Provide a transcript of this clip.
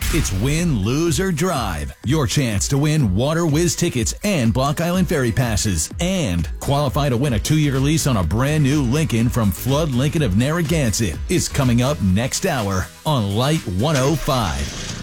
It's win, lose, or drive. Your chance to win Water Whiz tickets and Block Island Ferry passes. And qualify to win a 2-year lease on a brand new Lincoln from Flood Lincoln of Narragansett is coming up next hour on Light 105.